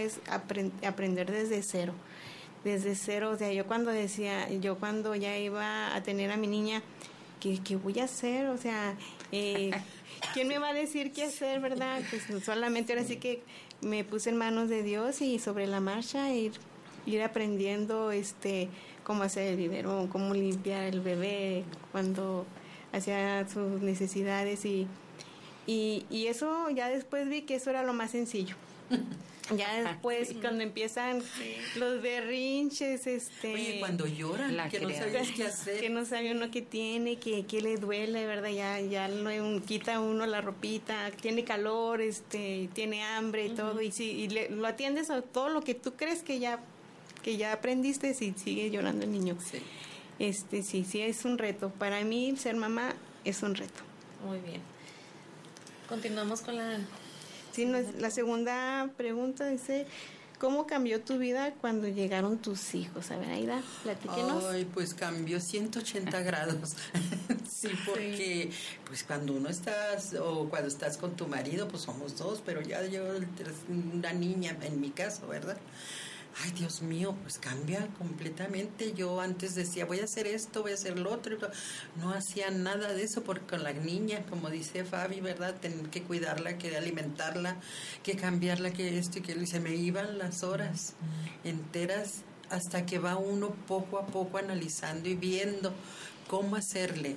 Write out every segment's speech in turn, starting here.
es aprender desde cero. Desde cero, o sea, yo cuando ya iba a tener a mi niña, ¿qué voy a hacer? O sea, ¿quién me va a decir qué hacer, verdad? Pues solamente ahora sí que me puse en manos de Dios y sobre la marcha ir aprendiendo cómo hacer el biberón, cómo limpiar el bebé cuando hacía sus necesidades y eso ya después vi que eso era lo más sencillo. Ya después cuando empiezan los berrinches, oye, cuando lloran, que no sabes qué hacer, que no sabe uno qué tiene, que le duele, verdad, ya quita uno la ropita, tiene calor, tiene hambre y todo, y lo atiendes a todo lo que tú crees que ya aprendiste, si sigue llorando el niño. Sí es un reto. Para mí ser mamá es un reto. Muy bien. Continuamos con la... Sí, la segunda pregunta dice, ¿cómo cambió tu vida cuando llegaron tus hijos? A ver, Aida, platíquenos. Ay, pues cambió 180 grados. Sí, porque pues cuando cuando estás con tu marido, pues somos dos, pero ya yo una niña, en mi caso, ¿verdad? Ay, Dios mío, pues cambia completamente. Yo antes decía, voy a hacer esto, voy a hacer lo otro. No hacía nada de eso, porque con la niña, como dice Fabi, ¿verdad? Tener que cuidarla, que alimentarla, que cambiarla, que esto y que lo. Y se me iban las horas enteras hasta que va uno poco a poco analizando y viendo cómo hacerle,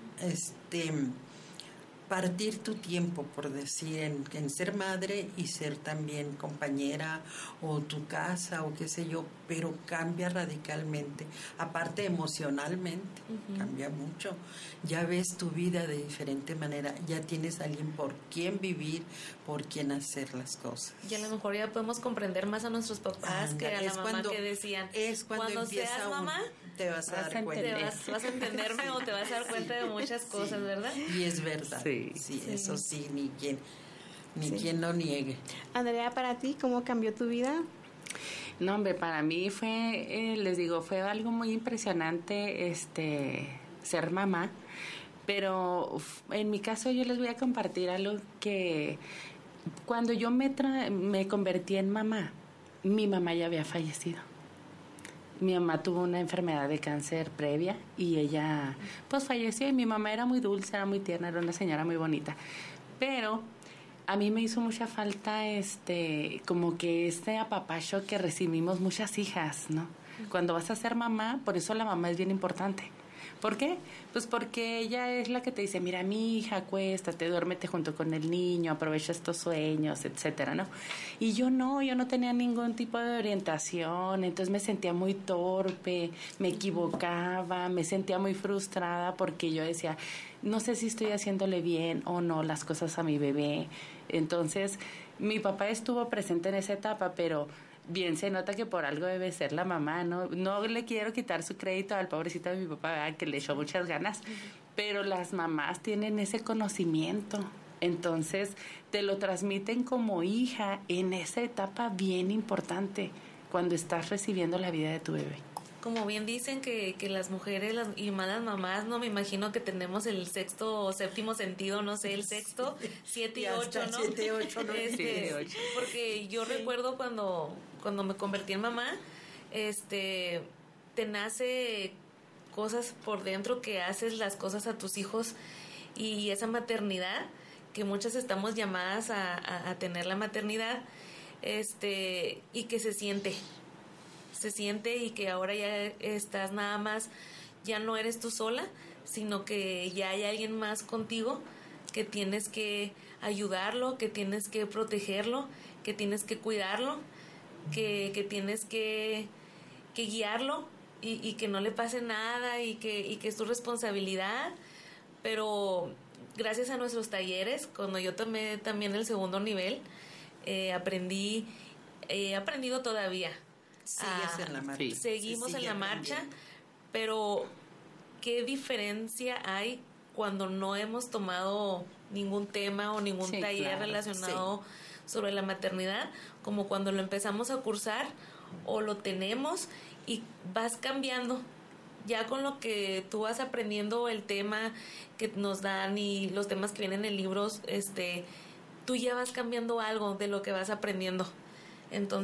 partir tu tiempo, por decir, en ser madre y ser también compañera o tu casa o qué sé yo, pero cambia radicalmente, aparte emocionalmente, cambia mucho. Ya ves tu vida de diferente manera, ya tienes a alguien por quien vivir, por quien hacer las cosas. Y a lo mejor ya podemos comprender más a nuestros papás que a la mamá que decían, es cuando seas mamá, te vas a dar cuenta. Vas a entenderme o te vas a dar cuenta de muchas cosas, ¿verdad? Y es verdad. Sí, eso sí, ni quien lo niegue. Andrea, para ti, ¿cómo cambió tu vida? No, hombre, para mí fue, les digo, fue algo muy impresionante ser mamá, pero en mi caso yo les voy a compartir algo que cuando yo me convertí en mamá, mi mamá ya había fallecido. Mi mamá tuvo una enfermedad de cáncer previa y ella pues falleció, y mi mamá era muy dulce, era muy tierna, era una señora muy bonita, pero a mí me hizo mucha falta como que apapacho que recibimos muchas hijas, ¿no? Cuando vas a ser mamá, por eso la mamá es bien importante. ¿Por qué? Pues porque ella es la que te dice, mira, mi hija, acuéstate, duérmete junto con el niño, aprovecha estos sueños, etcétera, ¿no? Y yo no tenía ningún tipo de orientación, entonces me sentía muy torpe, me equivocaba, me sentía muy frustrada porque yo decía, no sé si estoy haciéndole bien o no las cosas a mi bebé. Entonces, mi papá estuvo presente en esa etapa, pero bien se nota que por algo debe ser la mamá, ¿no? No le quiero quitar su crédito al pobrecito de mi papá, ¿verdad? Que le echó muchas ganas, pero las mamás tienen ese conocimiento, entonces te lo transmiten como hija en esa etapa bien importante, cuando estás recibiendo la vida de tu bebé. Como bien dicen que las mujeres y más las mamás, no me imagino que tenemos el sexto o séptimo sentido, no sé, el sexto, 7 y 8, ¿no? 7, 8, ¿no? 7, 8. Porque yo recuerdo cuando me convertí en mamá, te nace cosas por dentro, que haces las cosas a tus hijos, y esa maternidad, que muchas estamos llamadas a tener la maternidad, y que se siente y que ahora ya estás nada más, ya no eres tú sola, sino que ya hay alguien más contigo, que tienes que ayudarlo, que tienes que protegerlo, que tienes que cuidarlo, que tienes que guiarlo y que no le pase nada y que es tu responsabilidad. Pero gracias a nuestros talleres, cuando yo tomé también el segundo nivel, he aprendido todavía. Sigues en la marcha. Seguimos en la marcha, pero ¿qué diferencia hay cuando no hemos tomado ningún tema o ningún taller relacionado sobre la maternidad, como cuando lo empezamos a cursar o lo tenemos y vas cambiando? Ya con lo que tú vas aprendiendo, el tema que nos dan y los temas que vienen en libros, tú ya vas cambiando algo de lo que vas aprendiendo. Entonces